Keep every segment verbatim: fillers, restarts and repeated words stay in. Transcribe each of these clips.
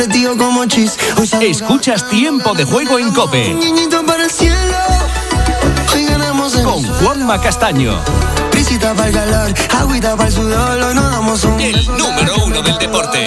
Escuchas Tiempo de Juego en COPE con Juanma Castaño, el número uno del deporte.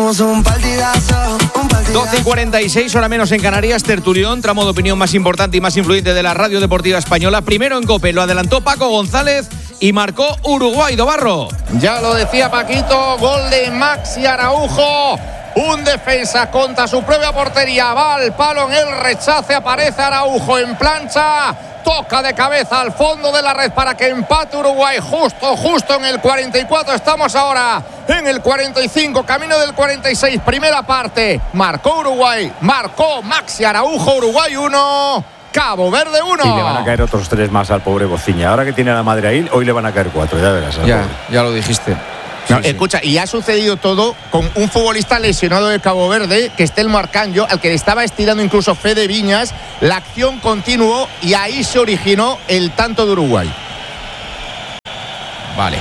doce y cuarenta y seis, hora menos en Canarias. Tertulión, tramo de opinión más importante y más influyente de la radio deportiva española. Primero en COPE, lo adelantó Paco González y marcó Uruguay. Dobarro. Ya lo decía Paquito, gol de Maxi Araujo. Un defensa contra su propia portería, va al palo en el rechace, aparece Araujo en plancha, toca de cabeza al fondo de la red para que empate Uruguay justo, justo en el cuarenta y cuatro, estamos ahora en el cuarenta y cinco, camino del cuarenta y seis, primera parte, marcó Uruguay, marcó Maxi Araujo, Uruguay uno, Cabo Verde uno. Y le van a caer otros tres más al pobre Bociña, ahora que tiene a la madre ahí, hoy le van a caer cuatro, ya verás. Ya, ya lo dijiste. No, sí, escucha, sí. Y ha sucedido todo con un futbolista lesionado de Cabo Verde, que es Telmo Arcanjo, al que le estaba estirando incluso Fede Viñas. La acción continuó y ahí se originó el tanto de Uruguay. Vale.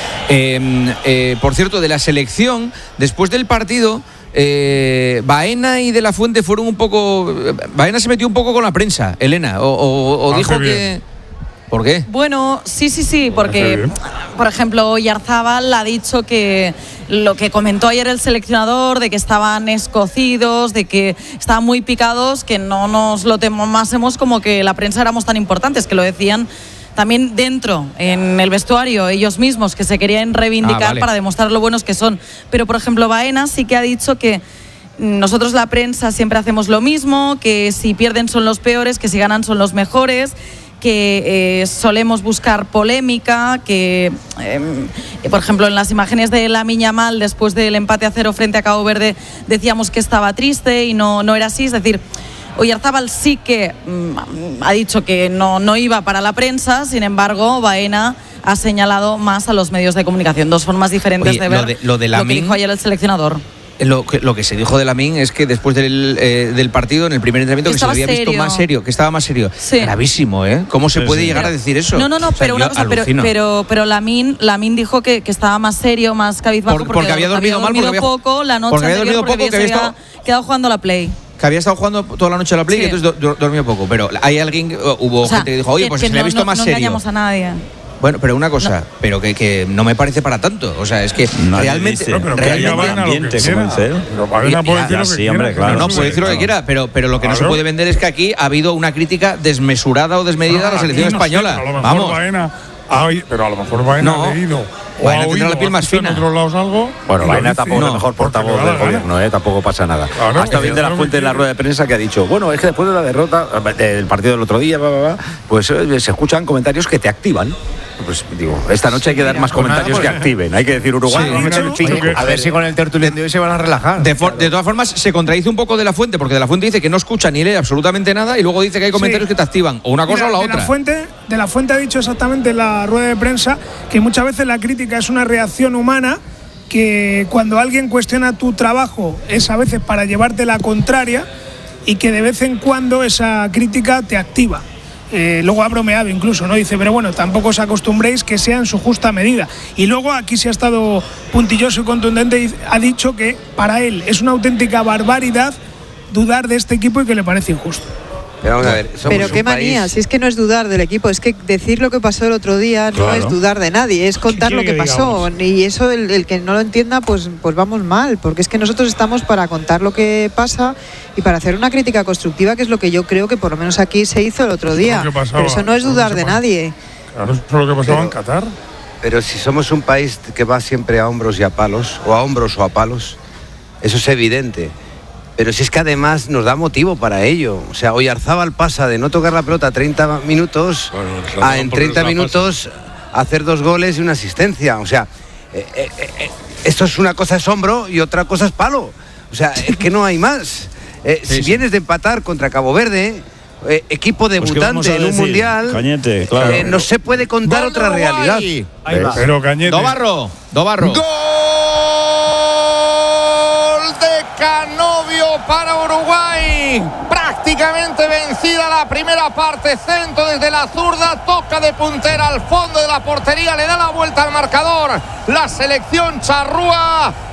Eh, eh, por cierto, de la selección, después del partido, eh, Baena y De la Fuente fueron un poco... Baena se metió un poco con la prensa, Elena, o, o, o dijo que... ¿Por qué? Bueno, sí, sí, sí, porque, por ejemplo, Oyarzábal ha dicho que lo que comentó ayer el seleccionador, de que estaban escocidos, de que estaban muy picados, que no nos lo tomásemos como que la prensa éramos tan importantes, que lo decían también dentro, en el vestuario, ellos mismos, que se querían reivindicar ah, vale. para demostrar lo buenos que son. Pero, por ejemplo, Baena sí que ha dicho que nosotros la prensa siempre hacemos lo mismo, que si pierden son los peores, que si ganan son los mejores, que eh, solemos buscar polémica, que eh, por ejemplo en las imágenes de Lamine Yamal después del empate a cero frente a Cabo Verde decíamos que estaba triste y no, no era así, es decir, Oyarzábal sí que mm, ha dicho que no, no iba para la prensa, sin embargo Baena ha señalado más a los medios de comunicación, dos formas diferentes Oye, de ver lo, de, lo, de Lamine, lo que dijo ayer el seleccionador. Lo que, lo que se dijo de Lamine es que después del, eh, del partido, en el primer entrenamiento, que, que se lo había serio. visto más serio, que estaba más serio. Sí. Gravísimo, ¿eh? ¿Cómo se sí, puede sí. llegar pero, a decir eso? No, no, no, o sea, pero una cosa, pero, pero, pero Lamine, Lamine dijo que, que estaba más serio, más cabizbajo, Por, porque, porque había dormido, había dormido mal, porque había, poco la noche porque había anterior, dormido porque poco, que había había estado, quedado jugando a la Play. Que había estado jugando toda la noche a la Play sí. y entonces do, do, dormió poco. Pero hay alguien, hubo o sea, gente que dijo, oye, pues que se no, le ha visto no, más no serio. No engañamos a nadie. Bueno, pero una cosa, no. pero que, que no me parece para tanto. O sea, es que Nadie realmente. Dice, pero realmente ambiente, como dice. Pero puede decir lo que sí, hombre, claro. No, no puede decir lo que quiera, pero, pero lo que claro. no se puede vender es que aquí ha habido una crítica desmesurada o desmedida no, a la selección no española. Sé, a lo mejor Vamos. Baena ha, pero a lo mejor Baena no. ha leído. O Baena ha tendrá la piel más fina. En otros lados algo, bueno, Baena tampoco es no, el mejor portavoz del gobierno, ¿eh? Tampoco pasa nada. Claro, Hasta bien de la Fuente en la rueda de prensa que ha dicho, bueno, es que después de la derrota del partido del otro día, pues se escuchan comentarios que te activan. Pues digo, esta noche hay que dar más comentarios que activen. Hay que decir Uruguay. Sí, sí, a ver si con el tertulión de hoy se van a relajar. De, for, de todas formas, se contradice un poco De la Fuente, porque De la Fuente dice que no escucha ni lee absolutamente nada y luego dice que hay comentarios sí. que te activan. O una cosa Mira, o la de otra. La Fuente, de la Fuente ha dicho exactamente en la rueda de prensa que muchas veces la crítica es una reacción humana, que cuando alguien cuestiona tu trabajo es a veces para llevarte la contraria y que de vez en cuando esa crítica te activa. Eh, luego ha bromeado incluso, ¿no? Dice, pero bueno, tampoco os acostumbréis, que sea en su justa medida. Y luego aquí sí ha estado puntilloso y contundente y ha dicho que para él es una auténtica barbaridad dudar de este equipo y que le parece injusto. Pero vamos a ver, pero qué manía, país... si es que no es dudar del equipo, es que decir lo que pasó el otro día no claro. es dudar de nadie, es contar lo que pasó. Digamos? Y eso, el, el que no lo entienda, pues, pues vamos mal, porque es que nosotros estamos para contar lo que pasa y para hacer una crítica constructiva, que es lo que yo creo que por lo menos aquí se hizo el otro día. Pero eso no es dudar de nadie. Claro, eso es lo que pasaba pero, en Qatar. Pero si somos un país que va siempre a hombros y a palos, o a hombros o a palos, eso es evidente. Pero si es que además nos da motivo para ello. O sea, Oyarzábal pasa de no tocar la pelota treinta minutos bueno, claro, a en treinta minutos hacer dos goles y una asistencia. O sea, eh, eh, eh, esto es una cosa es hombro y otra cosa es palo. O sea, es que no hay más. Eh, sí, si sí. vienes de empatar contra Cabo Verde, eh, equipo debutante pues en un mundial, Cañete, claro. eh, no se puede contar otra realidad. Pero Cañete. Dobarro, Dobarro. ¡Gol de Canovio para Uruguay! Prácticamente vencida la primera parte, centro desde la zurda, toca de puntera al fondo de la portería, le da la vuelta al marcador la selección charrúa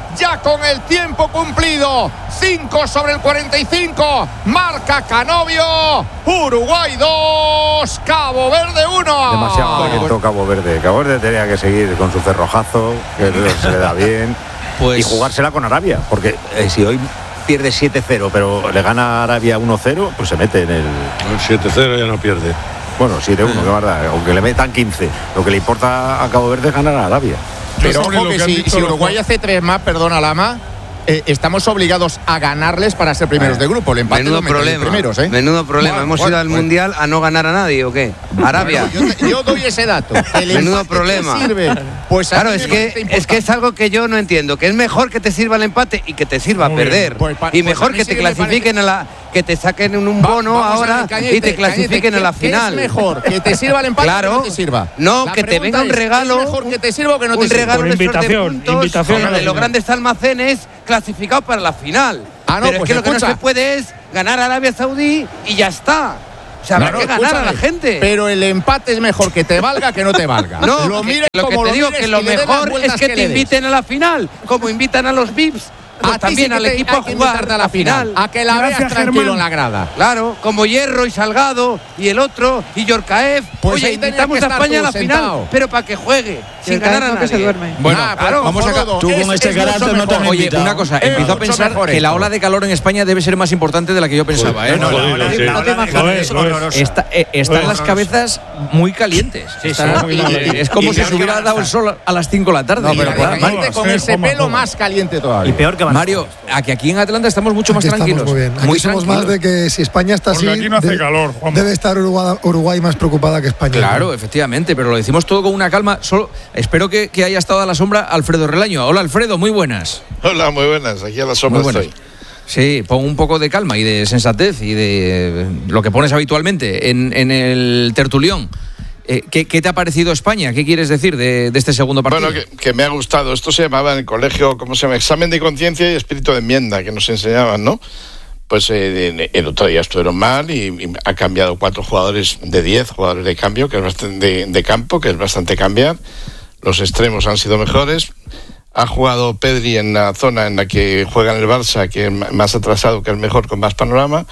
ya con el tiempo cumplido. cinco sobre el cuarenta y cinco. Marca Canovio. Uruguay dos, Cabo Verde uno. Demasiado lento Cabo Verde. Cabo Verde tenía que seguir con su cerrojazo, que se le da bien, pues... y jugársela con Arabia, porque eh, si hoy pierde siete cero, pero le gana a Arabia uno cero, pues se mete en el... siete cero ya no pierde. Bueno, siete uno, qué verdad, aunque le metan quince. Lo que le importa a Cabo Verde es ganar a Arabia. Pero ojo que si, si Uruguay hace tres más, perdona Lama, eh, estamos obligados a ganarles para ser primeros de grupo. El empate menudo problema, primeros, ¿eh? menudo problema. Bueno, Hemos bueno, ido al bueno. Mundial a no ganar a nadie, ¿o qué? Arabia. Bueno, yo, te, yo doy ese dato. El menudo problema. Sirve? Pues claro, es que, es que es algo que yo no entiendo. Que es mejor que te sirva el empate y que te sirva Muy perder. Pues, pa, y pues mejor que te clasifiquen a la... Que te saquen en un bono Va, ahora ver, Cañete, y te clasifiquen Cañete, a la ¿qué, final. ¿Qué es mejor? ¿Que te sirva el empate claro, o que no te sirva? No, la que te venga un regalo. ¿Es mejor que te sirva o que no te un sirva? regalo de invitación, de puntos, invitación de los grandes almacenes clasificados para la final. Ah, no, Pero pues es que lo que escucha. no se puede es ganar a Arabia Saudí y ya está. O sea, habrá No, que no, ganar a la escúchame, gente. Pero el empate es mejor que te valga que no te valga. No, lo, que- mires lo que como te lo digo mires que lo y le des las mejor es vueltas que le te des. inviten a la final, como invitan a los V I Ps, pues A ti también sí que al te- equipo hay a que jugar invitarte a la final. A que la Gracias, veas tranquilo Germán. en la grada. Claro, como Hierro y Salgado y el otro y Yorcaev. Pues Oye, ahí tenías invitamos que a estar España a tú la sentado. final, pero para que juegue, sin Yorcaev ganar a no, que se nadie. duerme. Bueno, Ah, claro, vamos a... Frodo, Tú es- con este es mucho carácter no te han mejor. Oye, invitado. una cosa, Es empiezo a mucho pensar mejor que la esto. ola de calor en España debe ser más importante de la que yo pensaba, ¿eh? no, no, no, no, sí. no, No te imaginas. Lo es, lo es. Está- eh, están Lo las es. cabezas muy calientes. Están- sí. y- es como Y si peor se hubiera que dado el sol a las cinco de la tarde. No, pero Y- por Mario, Cañete con sí, ese toma, pelo toma. más caliente todavía. Y peor que van. Mario, aquí, aquí en Atlanta estamos mucho más Aquí estamos tranquilos. muy bien. Aquí Muy somos tranquilos. más de que si España está así, Porque aquí no hace de- calor, Juanma. debe estar Uruguay, Uruguay más preocupada que España. Claro, efectivamente, pero lo decimos todo con una calma. Solo espero que, que haya estado a la sombra Alfredo Relaño. Hola, Alfredo, muy buenas. Hola, muy buenas. Aquí a la sombra Muy buenas. estoy. Sí, pon un poco de calma y de sensatez y de lo que pones habitualmente en, en el tertulión. Eh, ¿qué, qué te ha parecido España? ¿Qué quieres decir de, de este segundo partido? Bueno, que, que me ha gustado. Esto se llamaba en el colegio, ¿cómo se llama? Examen de conciencia y espíritu de enmienda, que nos enseñaban, ¿no? Pues eh, el otro día estuvieron mal y, y ha cambiado cuatro jugadores de diez jugadores de cambio, que es bastante, de, de campo, que es bastante cambiar. Los extremos han sido mejores. Ha jugado Pedri en la zona en la que juega en el Barça, que es más atrasado, que es mejor, con más panorama.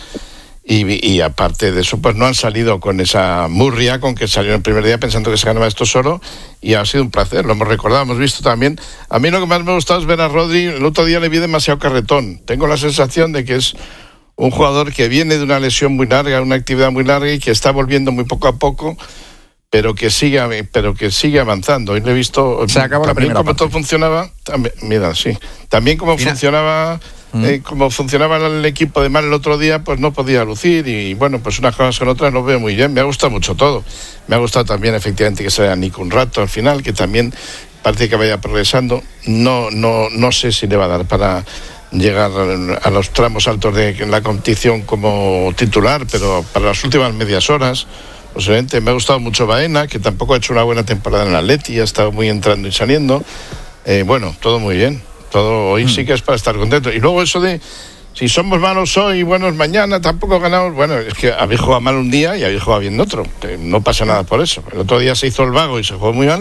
Y, y aparte de eso, pues no han salido con esa murria con que salieron el primer día pensando que se ganaba esto solo, y ha sido un placer, lo hemos recordado, hemos visto también. A mí lo que más me ha gustado es ver a Rodri. El otro día le vi demasiado carretón. Tengo la sensación de que es un jugador que viene de una lesión muy larga, una actividad muy larga, y que está volviendo muy poco a poco, pero que sigue, pero que sigue avanzando. Hoy le he visto Se acabó la también primera cómo parte. todo funcionaba. También, mira, sí. También cómo Mira. funcionaba... Eh, como funcionaba el equipo de mal el otro día, pues no podía lucir, y bueno, pues unas cosas con otras lo veo muy bien. Me ha gustado mucho todo. Me ha gustado también efectivamente que se vea Nico un rato al final, que también parece que vaya progresando. No, no, no sé si le va a dar para llegar a los tramos altos de la competición como titular, pero para las últimas medias horas, posiblemente. Me ha gustado mucho Baena, que tampoco ha hecho una buena temporada en el Atleti, ha estado muy entrando y saliendo. Eh, bueno, todo muy bien. Todo hoy sí que es para estar contento. Y luego eso de si somos malos hoy y buenos mañana, tampoco ganamos. Bueno, es que habéis jugado mal un día y habéis jugado bien otro. Que no pasa nada por eso. El otro día se hizo el vago y se jugó muy mal,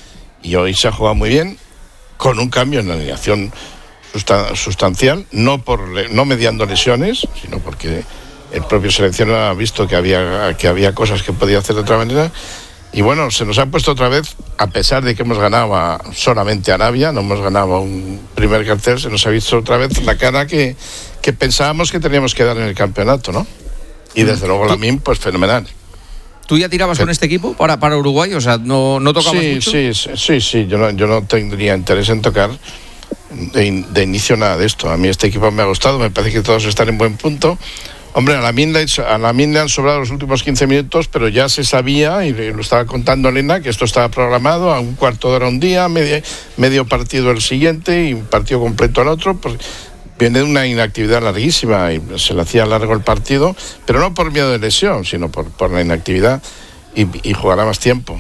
y hoy se ha jugado muy bien, con un cambio en la alineación sustan- sustancial, no por le- no mediando lesiones, sino porque el propio seleccionador ha visto que había que había cosas que podía hacer de otra manera. Y bueno, se nos ha puesto otra vez, a pesar de que hemos ganado a, solamente a Arabia, no hemos ganado a un primer cartel, se nos ha visto otra vez la cara que, que pensábamos que teníamos que dar en el campeonato, ¿no? Y desde luego la M I M, pues fenomenal. ¿Tú ya tirabas con este equipo para, para Uruguay? O sea, ¿no, no tocabas Sí, mucho? sí, sí, sí, sí, yo no, yo no tendría interés en tocar de, in- de inicio nada de esto. A mí este equipo me ha gustado, me parece que todos están en buen punto. Hombre, a la Min le, a la Min le han sobrado los últimos quince minutos, pero ya se sabía, y lo estaba contando Elena, que esto estaba programado a un cuarto de hora un día, medio, medio partido el siguiente y un partido completo al otro. Pues viene de una inactividad larguísima y se le hacía largo el partido, pero no por miedo de lesión, sino por, por la inactividad, y, y jugará más tiempo.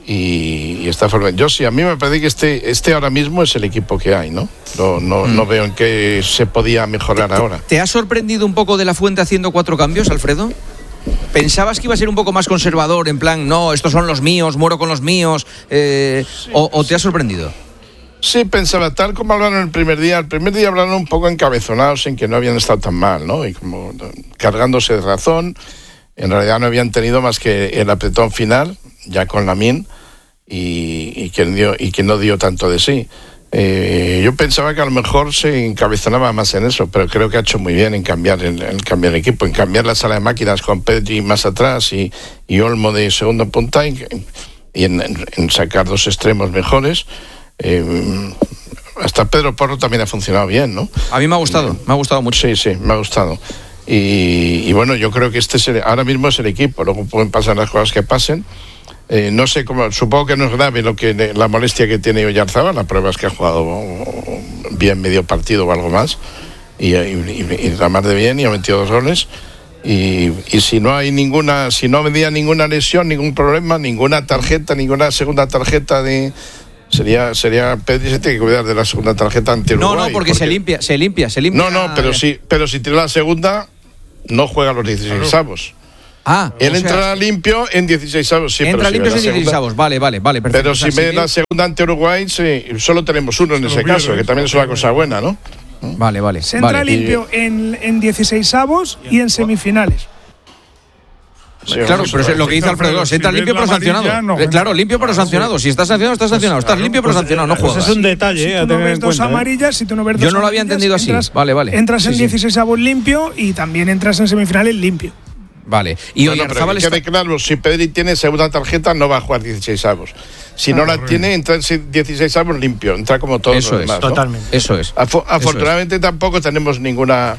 Y, y está formado. Yo sí, a mí me parece que este, este ahora mismo es el equipo que hay, ¿no? No, no, Mm. no veo en qué se podía mejorar ahora. ¿Te ha sorprendido un poco de la Fuente haciendo cuatro cambios, Alfredo? ¿Pensabas que iba a ser un poco más conservador, en plan, no, estos son los míos, muero con los míos? Eh, o, ¿O te ha sorprendido? Sí, pensaba, tal como hablaron el primer día, el primer día hablaron un poco encabezonados en que no habían estado tan mal, ¿no? Y como cargándose de razón, en realidad no habían tenido más que el apretón final, ya con Lamine, y, y, que, dio, y que no dio tanto de sí. Eh, yo pensaba que a lo mejor se encabezonaba más en eso, pero creo que ha hecho muy bien en cambiar el, en cambiar el equipo, en cambiar la sala de máquinas con Pedri más atrás y, y Olmo de segundo punta, y, y en, en, en sacar dos extremos mejores. Eh, hasta Pedro Porro también ha funcionado bien, ¿no? A mí me ha gustado, me ha gustado mucho. Sí, sí, me ha gustado. Y, y bueno, yo creo que este es el, ahora mismo es el equipo, luego pueden pasar las cosas que pasen. Eh, no sé cómo, supongo que no es grave lo que la molestia que tiene Oyarzabal, la prueba es que ha jugado bien medio partido o algo más, y, y, y la mar de bien, y ha metido dos goles. Y, y si no hay ninguna, si no vendía ninguna lesión, ningún problema, ninguna tarjeta, ninguna segunda tarjeta de. Sería, sería Pedri se tiene que cuidar de la segunda tarjeta ante Uruguay. No, no, porque, porque se limpia, se limpia, se limpia. No, no, pero sí, pero si tiene la segunda, no juega los dieciséis avos. Ah, él entrará limpio en dieciséis avos, sí. Entra limpio en dieciséis avos, vale, vale, vale, perfecto. Pero si ve la segunda ante Uruguay, sí, solo tenemos uno en ese caso, que también es una cosa buena, ¿no? Vale, vale. Se entra vale. limpio en, en dieciséis avos y en semifinales. Sí, claro, pero es lo que dice Alfredo, se entra limpio pero sancionado. No, claro, limpio pero sancionado. Si estás sancionado, estás sancionado. Estás limpio pero sancionado, no juegas. Eso es un detalle, si eh, tú no ves dos amarillas, si tú no ves dos Yo no lo había entendido así. Entras, vale, vale. Entras en sí, dieciséis avos limpio y también entras en semifinales limpio. Vale. Y no, Oyarzabal no, está... claro, si Pedri tiene segunda tarjeta, no va a jugar dieciséis avos. Si ah, no la horrible. tiene, entra en dieciséis avos limpio. Entra como todos Eso los es, demás. Totalmente. ¿no? Eso es. Afo afortunadamente Eso es. tampoco tenemos ninguna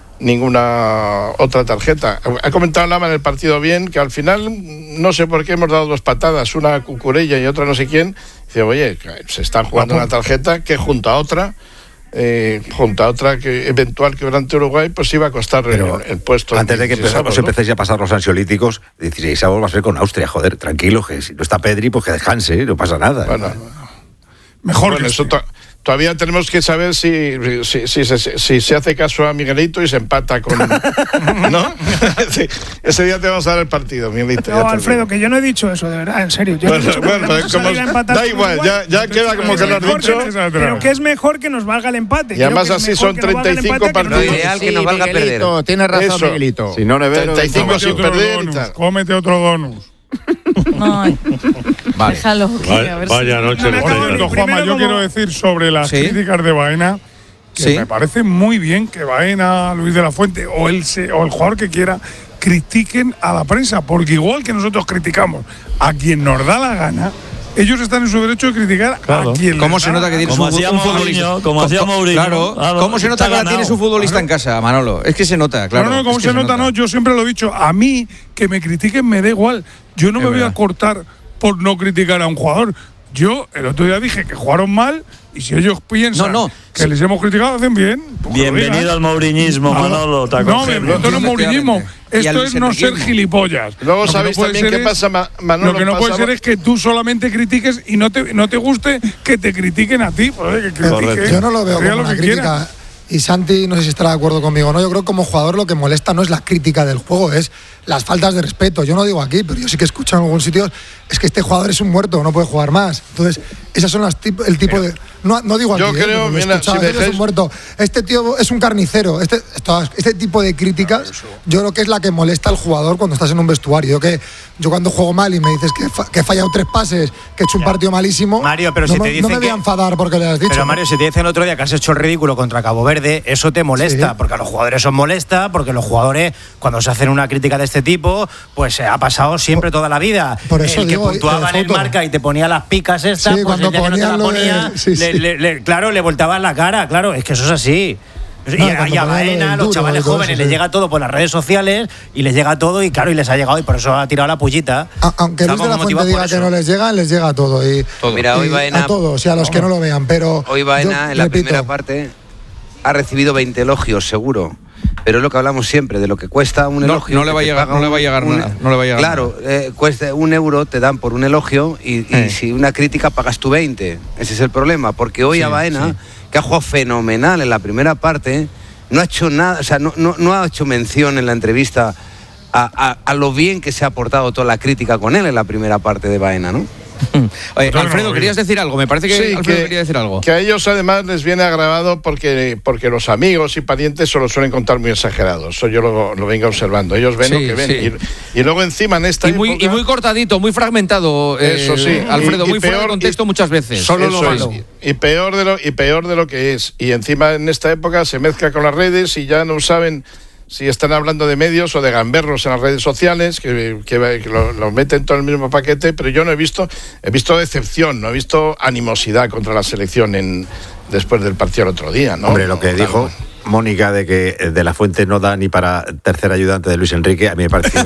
ninguna otra tarjeta. Ha comentado Lama en el partido bien que al final no sé por qué hemos dado dos patadas, una a Cucurella y otra no sé quién. Dice, oye, se están jugando una tarjeta que junto a otra Eh, junto a otra que eventual quebrante Uruguay, pues iba a costar Pero el, el puesto. Antes de que empezamos, ¿no? empecéis a pasar los ansiolíticos, dieciséis avos va a ser con Austria, joder, tranquilo, que si no está Pedri, pues que descanse, no pasa nada. Bueno, mejor bueno, que eso to todavía tenemos que saber si si, si, si, si, si se hace caso a Miguelito y se empata con ¿no? sí, ese día te vamos a dar el partido, Miguelito. No, Alfredo, que yo no he dicho eso, de verdad, en serio. Yo bueno, no he bueno, pues como, da igual, ya, ya queda como que lo has dicho. Que, pero que es mejor que nos valga el empate. Y además así son treinta y cinco partidos. Lo ideal que nos valga perder. Tienes razón, Eso. Miguelito. Si no, Nevero, treinta y cinco sin perder donus, y tal. Cómete otro donus. No, vale. Déjalo. Que, vaya, a ver vaya si... noche. No, Por no, cierto, Juanma, yo como... quiero decir sobre las ¿Sí? críticas de Baena que ¿Sí? me parece muy bien que Baena, Luis de la Fuente o el, o el jugador que quiera critiquen a la prensa, porque igual que nosotros criticamos a quien nos da la gana, ellos están en su derecho de criticar claro. a quien ¿Cómo les se da nota que tiene su Como hacía un Mourinho, futbolista? como hacía Mourinho. Claro, Claro, ¿cómo se nota está que ahora tiene ganado. su futbolista en casa, Manolo? Es que se nota, claro. No, no, ¿cómo es que se, nota? No, yo siempre lo he dicho. A mí, que me critiquen me da igual. Yo no Es me voy verdad. a cortar por no criticar a un jugador. Yo el otro día dije que jugaron mal y si ellos piensan No, no, que sí. les hemos criticado, hacen bien. pues que lo Bienvenido digan. al mouriñismo, Manolo. Te No, acogemos. esto no es mouriñismo. Y al Esto es no ser lucentequismo. gilipollas. Luego Lo que sabéis no puede también ser qué es- pasa, Ma- Manolo. Lo que no puede pasa- ser es que tú solamente critiques y no te, no te guste que te critiquen a ti. Pues, oye, que critiquen, Yo no lo veo diga como lo una que quiera. crítica. Y Santi, no sé si estará de acuerdo conmigo, ¿no? Yo creo que como jugador lo que molesta no es la crítica del juego, es las faltas de respeto. Yo no digo aquí, pero yo sí que escucho en algún sitio, es que este jugador es un muerto, no puede jugar más. Entonces, esas son las tip, el tipo de... No, no digo aquí, Yo ¿eh? creo, Pero lo he mira, escuchado, si este es dejáis- un muerto. Este tío es un carnicero. Este, esto- este tipo de críticas, yo creo que es la que molesta al jugador cuando estás en un vestuario. Yo que yo cuando juego mal y me dices que, fa- que he fallado tres pases, que he hecho un partido malísimo, Mario, pero no, si me, te dicen no me voy que- a enfadar porque le has dicho. Pero ¿no? Mario, si te dicen el otro día que has hecho el ridículo contra Cabo Verde, eso te molesta, Sí. porque a los jugadores os molesta, porque los jugadores, cuando se hacen una crítica de este tipo, pues eh, ha pasado siempre toda la vida. por eso el digo, que puntuaba eh, en el foto. marca y te ponía las picas estas, Sí, pues cuando el día que no te la ponían lo de- ponía, sí, le- sí. le- le- claro, le voltabas la cara, claro, es que eso es así. Y, No, a- cuando y a ponían lo Baena, del los duro chavales y todo jóvenes, eso, les sí. llega todo por las redes sociales y les llega todo y claro, y les ha llegado y por eso ha tirado la pullita. A- Aunque Luis Estamos de la Fuente motivados diga por que eso. no les llega, les llega a todo. Y, Mira, hoy y Baena- a todos y a los que no lo vean. Pero Hoy Baena, yo en la repito, primera parte, ha recibido veinte elogios, seguro. Pero es lo que hablamos siempre, de lo que cuesta un No, elogio. no le que va a te llegar- paga no le va a un- llegar un- nada, no le va a llegar Claro, eh, cuesta un euro, te dan por un elogio y, y Eh. si una crítica pagas tú veinte. Ese es el problema, porque hoy Sí, a Baena, sí. que ha jugado fenomenal en la primera parte, no ha hecho nada, o sea, no, no, no ha hecho mención en la entrevista a, a- a lo bien que se ha portado toda la crítica con él en la primera parte de Baena, ¿no? Oye, Alfredo, querías decir algo. Me parece que sí, Alfredo que, quería decir algo. Que a ellos además les viene agravado porque, porque los amigos y parientes se lo suelen contar muy exagerados. Eso yo lo, lo vengo observando. Ellos ven sí, lo que ven. Sí. Y, y luego encima en esta y muy, época, y muy cortadito, muy fragmentado. Eh, eso sí. Alfredo, y, y muy peor, fuera de contexto y, muchas veces. Solo lo malo. Es. Y peor de lo y peor de lo que es. Y encima en esta época se mezcla con las redes y ya no saben si están hablando de medios o de gamberros en las redes sociales, que, que, que lo, lo meten todo en el mismo paquete, pero yo no he visto, he visto decepción, no he visto animosidad contra la selección en después del partido el otro día, ¿no? Hombre, lo que no, dijo Mónica de que De la Fuente no da ni para tercer ayudante de Luis Enrique, a mí me pareció...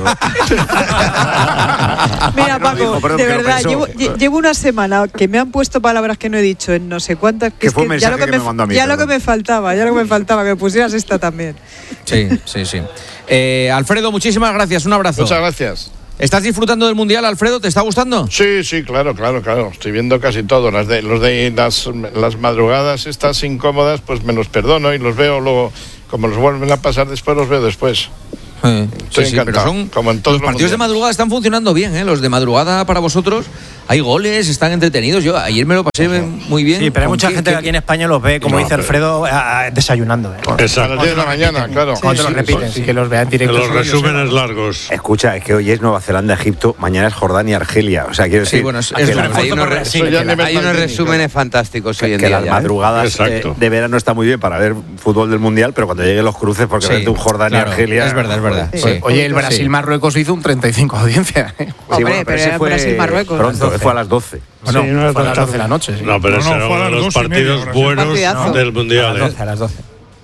Mira, Paco, dijo, perdón, de verdad, llevo, llevo una semana que me han puesto palabras que no he dicho en no sé cuántas. Que, que es fue que un ya lo que, que me, me mandó a mí, ya lo que me faltaba, ya lo que me faltaba, que me pusieras esta también. Sí, sí, sí. Eh, Alfredo, muchísimas gracias, un abrazo. Muchas gracias. ¿Estás disfrutando del Mundial, Alfredo? ¿Te está gustando? Sí, sí, claro, claro, claro. Estoy viendo casi todo. Las de, los de las, las madrugadas estas incómodas, pues me los perdono y los veo luego, como los vuelven a pasar después, los veo después. Eh, Estoy sí, encantado, sí, pero son, como en todos los partidos los de madrugada están funcionando bien, ¿eh? Los de madrugada para vosotros, hay goles, están entretenidos. Yo ayer me lo pasé muy bien. Sí, pero hay mucha gente que aquí en España los ve, como no, dice Alfredo, a, a, desayunando. ¿eh? Exacto. A las diez de la mañana, claro. Sí, cuando sí, los repiten, sí, sí, que los vean directo. Los resúmenes largos. Escucha, es que hoy es Nueva Zelanda, Egipto, mañana es Jordania, Argelia. O sea, quiero decir, sí, bueno, es, es, la, hay, unos, re, sí, la, hay unos resúmenes fantásticos hoy en que día. Las madrugadas eh, de verano está muy bien para ver fútbol del Mundial, pero cuando lleguen los cruces, porque sí, un Jordania, claro, Argelia. Es verdad, es verdad. Sí. Sí. Oye, el Brasil-Marruecos hizo un treinta y cinco de audiencia. ¿eh? Sí, bueno, pero ese fue Brasil-Marruecos. Pronto, fue a las doce. Bueno, sí, no fue a las doce de la noche. Sí. No, pero no, ese no, era fue uno de los partidos media, buenos partidazo. del Mundial. A las doce, a las doce.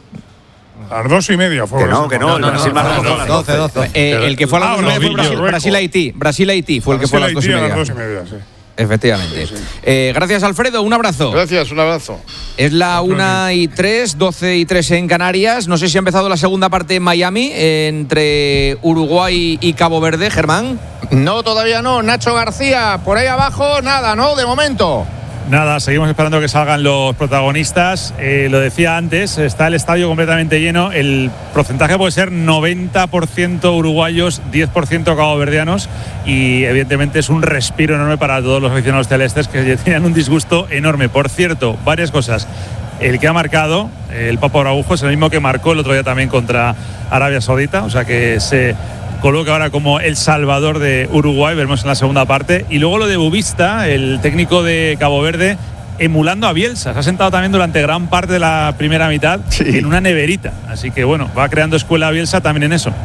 A las dos y media fue. Que no, que no, no, Brasil no, no, no, doce, doce. Eh, el que fue a las dos y media fue Brasil-Haití. Brasil-Haití fue el que fue a las dos y media. dos y media, sí. Efectivamente. Sí, sí. Eh, gracias, Alfredo. Un abrazo. Gracias, un abrazo. Es la una y tres, doce y tres en Canarias. No sé si ha empezado la segunda parte en Miami, entre Uruguay y Cabo Verde, Germán. No, todavía no. Nacho García, por ahí abajo, nada, ¿no? De momento. Nada, seguimos esperando que salgan los protagonistas. Eh, lo decía antes, está el estadio completamente lleno. El porcentaje puede ser noventa por ciento uruguayos, diez por ciento caboverdianos. Y evidentemente es un respiro enorme para todos los aficionados celestes que tenían un disgusto enorme. Por cierto, varias cosas. El que ha marcado, el Papo Araujo, es el mismo que marcó el otro día también contra Arabia Saudita. O sea que se coloca ahora como el salvador de Uruguay, veremos en la segunda parte. Y luego lo de Bubista, el técnico de Cabo Verde, emulando a Bielsa. Se ha sentado también durante gran parte de la primera mitad sí. en una neverita. Así que bueno, va creando escuela Bielsa también en eso.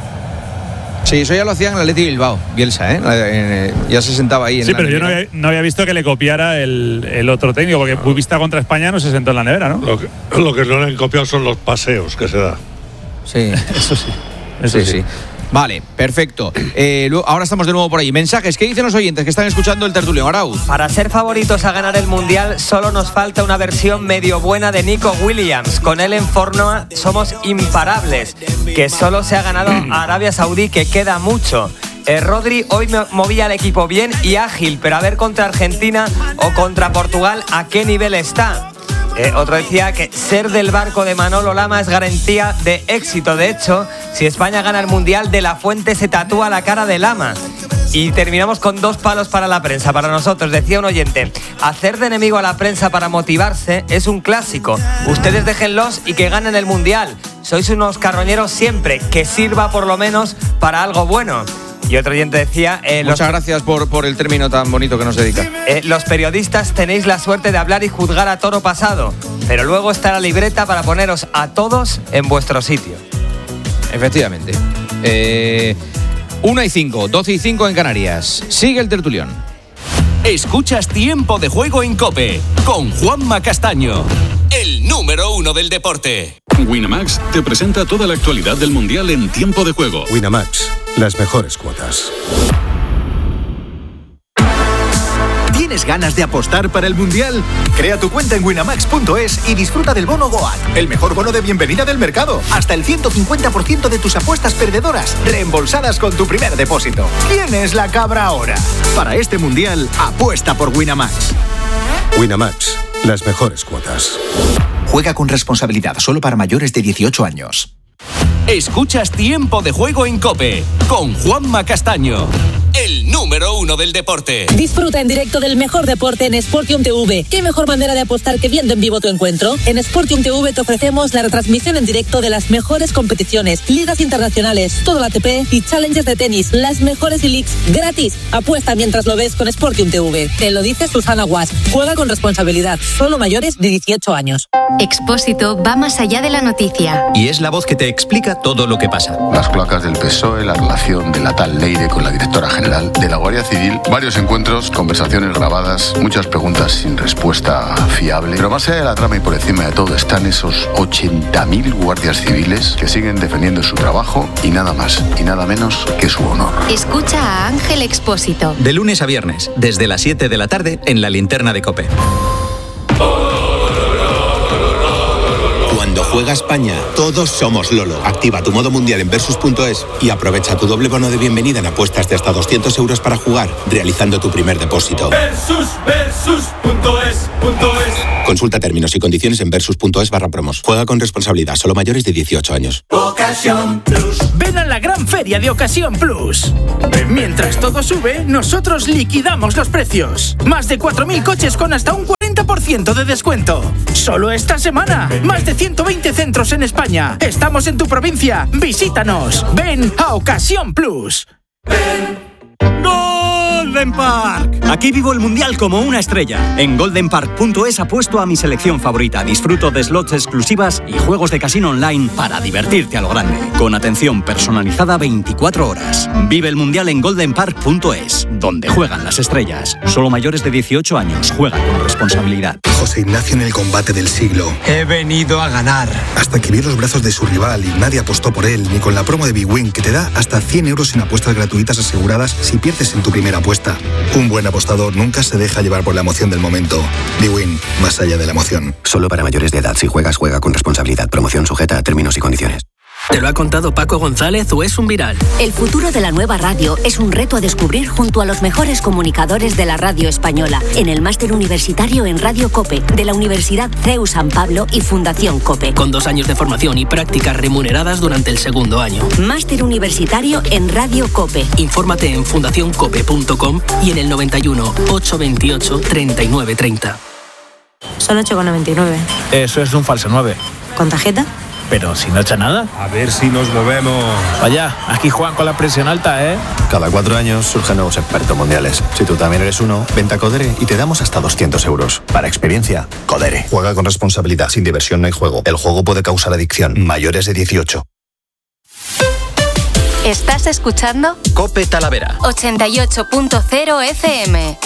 Sí, eso ya lo hacían en el Athletic Bilbao, Bielsa, ¿eh? eh ya se sentaba ahí en sí, la pero nevera. yo no había, no había visto que le copiara el, el otro técnico, porque Bubista contra España no se sentó en la nevera, ¿no? Lo que, lo que no le han copiado son los paseos que se da. Sí, eso sí. Eso sí, sí. sí. Vale, perfecto. Eh, ahora estamos de nuevo por ahí. Mensajes, ¿qué dicen los oyentes que están escuchando el tertulio? Arauz. Para ser favoritos a ganar el Mundial solo nos falta una versión medio buena de Nico Williams. Con él en forma somos imparables. Que solo se ha ganado a Arabia Saudí, que queda mucho. Eh, Rodri hoy movía al equipo bien y ágil, pero a ver contra Argentina o contra Portugal a qué nivel está. Eh, otro decía que ser del barco de Manolo Lama es garantía de éxito. De hecho, si España gana el Mundial, De la Fuente se tatúa la cara de Lama. Y terminamos con dos palos para la prensa, para nosotros. Decía un oyente, hacer de enemigo a la prensa para motivarse es un clásico. Ustedes déjenlos y que ganen el Mundial. Sois unos carroñeros siempre, que sirva por lo menos para algo bueno. Y otro oyente decía... Eh, Muchas los, gracias por, por el término tan bonito que nos dedica. Eh, los periodistas tenéis la suerte de hablar y juzgar a toro pasado, pero luego está la libreta para poneros a todos en vuestro sitio. Efectivamente. Eh, una y cinco, doce y cinco en Canarias. Sigue el tertulión. Escuchas Tiempo de Juego en COPE con Juanma Castaño, el número uno del deporte. Winamax te presenta toda la actualidad del Mundial en Tiempo de Juego. Winamax, las mejores cuotas. ¿Tienes ganas de apostar para el Mundial? Crea tu cuenta en winamax punto es y disfruta del bono Goat, el mejor bono de bienvenida del mercado. Hasta el ciento cincuenta por ciento de tus apuestas perdedoras reembolsadas con tu primer depósito. ¿Quién es la cabra ahora? Para este Mundial, apuesta por Winamax. Winamax, las mejores cuotas. Juega con responsabilidad, solo para mayores de dieciocho años. Escuchas Tiempo de Juego en COPE con Juanma Castaño, el número número uno del deporte. Disfruta en directo del mejor deporte en Sportium T V. ¿Qué mejor manera de apostar que viendo en vivo tu encuentro? En Sportium T V te ofrecemos la retransmisión en directo de las mejores competiciones, ligas internacionales, todo el A T P y challenges de tenis, las mejores e-leagues gratis. Apuesta mientras lo ves con Sportium T V. Te lo dice Susana Guas. Juega con responsabilidad. Solo mayores de dieciocho años. Expósito va más allá de la noticia. Y es la voz que te explica todo lo que pasa. Las cloacas del P S O E, la relación de la tal Leire con la directora general de la Guardia Civil, varios encuentros, conversaciones grabadas, muchas preguntas sin respuesta fiable. Pero más allá de la trama y por encima de todo están esos ochenta mil guardias civiles que siguen defendiendo su trabajo y nada más y nada menos que su honor. Escucha a Ángel Expósito. De lunes a viernes, desde las siete de la tarde, en la linterna de COPE. Cuando juega España, todos somos Lolo. Activa tu modo mundial en Versus punto es y aprovecha tu doble bono de bienvenida en apuestas de hasta doscientos euros para jugar, realizando tu primer depósito. Versus, versus punto es, punto es. Consulta términos y condiciones en versus punto es barra promos. Juega con responsabilidad, solo mayores de dieciocho años. Ocasión Plus. Ven a la gran feria de Ocasión Plus. Mientras todo sube, nosotros liquidamos los precios. Más de cuatro mil coches con hasta un cuarenta por ciento de descuento. Solo esta semana. Más de ciento veinte centros en España. Estamos en tu provincia. Visítanos. Ven a Ocasión Plus. Golden Park. Aquí vivo el mundial como una estrella. En golden park punto es apuesto a mi selección favorita. Disfruto de slots exclusivas y juegos de casino online para divertirte a lo grande. Con atención personalizada veinticuatro horas. Vive el mundial en golden park punto es, donde juegan las estrellas. Solo mayores de dieciocho años. Juega con responsabilidad. José Ignacio en el combate del siglo. He venido a ganar. Hasta que vio los brazos de su rival y nadie apostó por él, ni con la promo de Big Win, que te da hasta cien euros en apuestas gratuitas aseguradas si pierdes en tu primera apuesta. Un buen apostador nunca se deja llevar por la emoción del momento. Big Win, más allá de la emoción. Solo para mayores de edad. Si juegas, juega con responsabilidad. Promoción sujeta a términos y condiciones. ¿Te lo ha contado Paco González o es un viral? El futuro de la nueva radio es un reto a descubrir junto a los mejores comunicadores de la radio española en el máster universitario en Radio COPE de la Universidad C E U San Pablo y Fundación COPE. Con dos años de formación y prácticas remuneradas durante el segundo año. Máster universitario en Radio COPE. Infórmate en fundación cope punto com y en el noventa y uno, ochocientos veintiocho, treinta y nueve treinta. Son ocho con noventa y nueve. Eso es un falso nueve. ¿Con tarjeta? Pero si no echa nada. A ver si nos movemos. Vaya, aquí juegan con la presión alta, ¿eh? Cada cuatro años surgen nuevos expertos mundiales. Si tú también eres uno, vente a Codere y te damos hasta doscientos euros. Para experiencia, Codere. Juega con responsabilidad. Sin diversión no hay juego. El juego puede causar adicción. Mayores de dieciocho. ¿Estás escuchando? COPE Talavera. ochenta y ocho punto cero F M.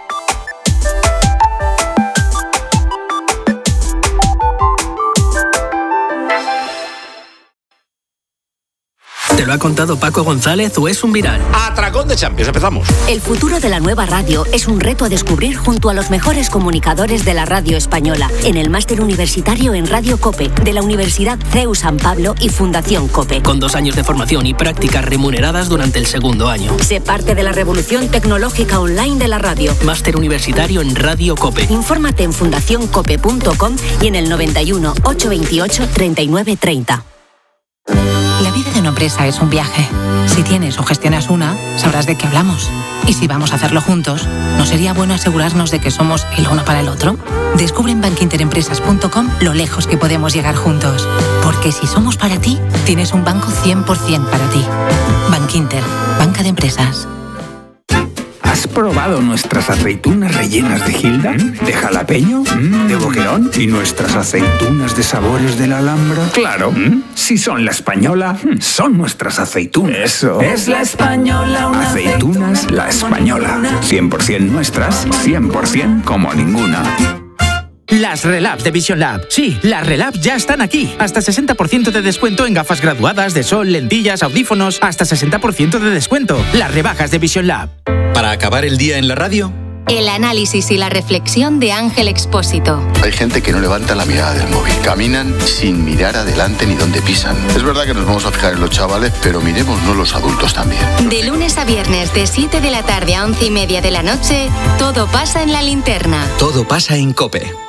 ¿Te lo ha contado Paco González o es un viral? Atracón de Champions, empezamos. El futuro de la nueva radio es un reto a descubrir junto a los mejores comunicadores de la radio española en el máster universitario en Radio COPE de la Universidad C E U San Pablo y Fundación COPE. Con dos años de formación y prácticas remuneradas durante el segundo año. Sé parte de la revolución tecnológica online de la radio. Máster universitario en Radio COPE. Infórmate en fundación cope punto com y en el noventa y uno, ochocientos veintiocho, treinta y nueve treinta. La vida de una empresa es un viaje. Si tienes o gestionas una, sabrás de qué hablamos. Y si vamos a hacerlo juntos, ¿no sería bueno asegurarnos de que somos el uno para el otro? Descubre en bankinterempresas punto com lo lejos que podemos llegar juntos. Porque si somos para ti, tienes un banco cien por ciento para ti. Bankinter, banca de empresas. ¿Has probado nuestras aceitunas rellenas de Gilda? ¿De jalapeño? ¿De boquerón? ¿Y nuestras aceitunas de sabores de la Alhambra? Claro, si son la española, son nuestras aceitunas. Eso. Es la española, una Aceitunas aceituna, la española. cien por ciento nuestras, cien por ciento como ninguna. Las Relab de Vision Lab. Sí, las Relab ya están aquí. Hasta sesenta por ciento de descuento en gafas graduadas, de sol, lentillas, audífonos. Hasta sesenta por ciento de descuento. Las rebajas de Vision Lab. Para acabar el día en la radio, El análisis y la reflexión de Ángel Expósito. Hay gente que no levanta la mirada del móvil. Caminan sin mirar adelante ni dónde pisan. Es verdad que nos vamos a fijar en los chavales, pero miremosnos los adultos también. De lunes a viernes, de siete de la tarde a once y media de la noche, todo pasa en la linterna. todo pasa en COPE.